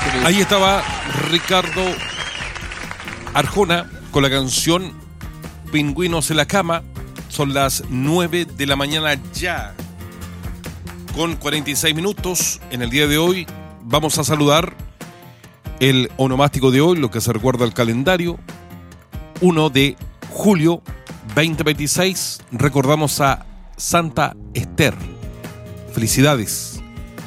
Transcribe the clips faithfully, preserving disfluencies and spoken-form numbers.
Ahí estaba Ricardo Arjona con la canción Pingüinos en la cama. Son las nueve de la mañana ya, con cuarenta y seis minutos. En el día de hoy vamos a saludar el onomástico de hoy, lo que se recuerda al calendario. uno de julio veinte veintiséis, recordamos a Santa Esther. Felicidades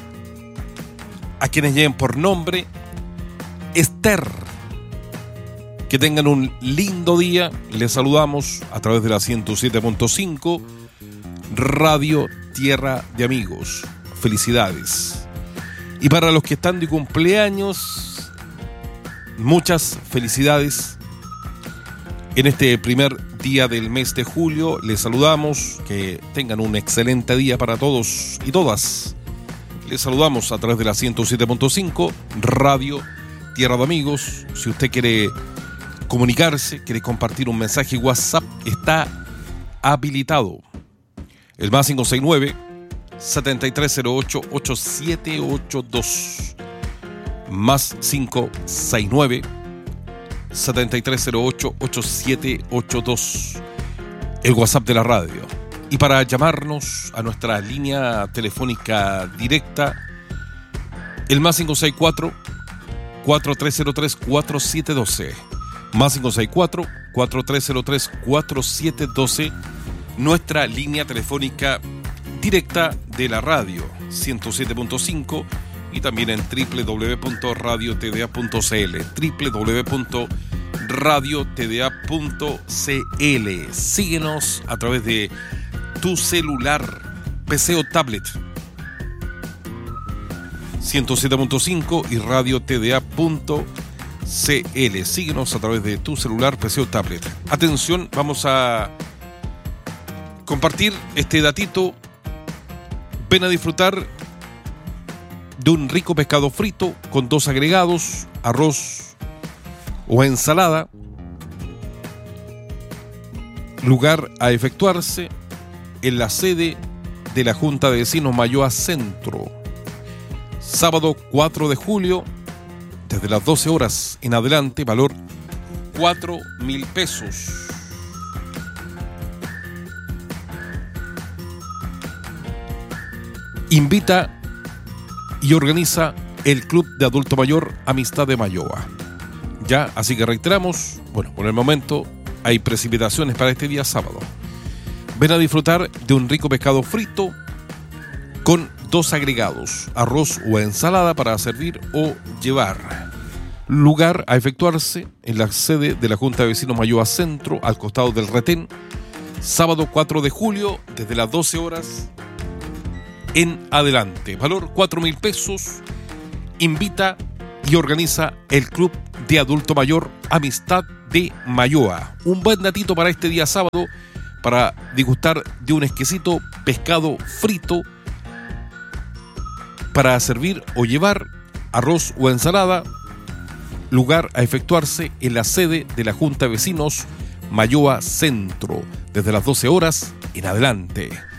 a quienes lleven por nombre Esther. Que tengan un lindo día. Les saludamos a través de la ciento siete punto cinco Radio Tierra de Amigos. Felicidades. Y para los que están de cumpleaños, muchas felicidades. En este primer día del mes de julio les saludamos. Que tengan un excelente día para todos y todas. Les saludamos a través de la ciento siete punto cinco Radio Tierra de Amigos. Si usted quiere comunicarse, quiere compartir un mensaje WhatsApp, está habilitado. El más cinco seis nueve, siete tres cero ocho, ocho siete ocho dos. Más cinco seis nueve, siete tres cero ocho, ocho siete ocho dos. El WhatsApp de la radio. Y para llamarnos a nuestra línea telefónica directa, el más cinco seis cuatro, cuatro tres cero tres, cuatro siete uno dos. Más cinco seis cuatro, cuatro tres cero tres, cuatro siete uno dos. Nuestra línea telefónica directa de la radio, ciento siete punto cinco, y también en doble u doble u doble u punto radio t d a punto c l, doble u doble u doble u punto radio t d a punto c l. Síguenos a través de tu celular, P C o tablet, ciento siete punto cinco y radio t d a punto c l. Síguenos a través de tu celular, P C o tablet. Atención, vamos a compartir este datito. Ven a disfrutar de un rico pescado frito con dos agregados, arroz o ensalada. Lugar a efectuarse en la sede de la Junta de Vecinos Mayoa Centro. Sábado cuatro de julio, desde las doce horas en adelante, valor cuatro mil pesos. Invita y organiza el Club de Adulto Mayor Amistad de Mayoa. Ya, así que reiteramos, bueno, por el momento hay precipitaciones para este día sábado. Ven a disfrutar de un rico pescado frito con dos agregados, arroz o ensalada para servir o llevar. Lugar a efectuarse en la sede de la Junta de Vecinos Mayoa Centro, al costado del retén. Sábado cuatro de julio, desde las doce horas en adelante. Valor cuatro mil pesos. Invita y organiza el Club de Adulto Mayor Amistad de Mayoa. Un buen datito para este día sábado, para degustar de un exquisito pescado frito para servir o llevar, arroz o ensalada. Lugar a efectuarse en la sede de la Junta de Vecinos Mayoa Centro, desde las doce horas en adelante.